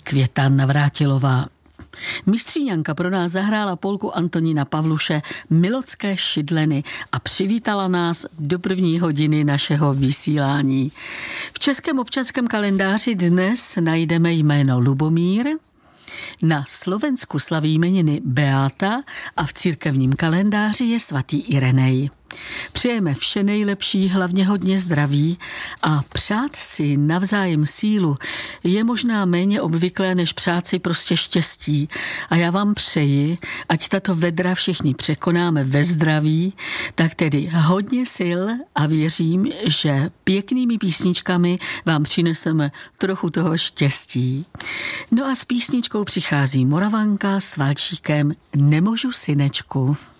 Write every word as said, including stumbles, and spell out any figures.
Květa Navrátilová. Mistříňanka pro nás zahrála polku Antonína Pavluše Milotské šidleny a přivítala nás do první hodiny našeho vysílání. V českém občanském kalendáři dnes najdeme jméno Lubomír, na Slovensku slaví jmeniny Beáta a v církevním kalendáři je svatý Irenej. Přejeme vše nejlepší, hlavně hodně zdraví a přát si navzájem sílu je možná méně obvyklé, než přát si prostě štěstí. A já vám přeji, ať tato vedra všichni překonáme ve zdraví, tak tedy hodně sil a věřím, že pěknými písničkami vám přineseme trochu toho štěstí. No a s písničkou přichází Moravanka s valčíkem Nemožu synečku.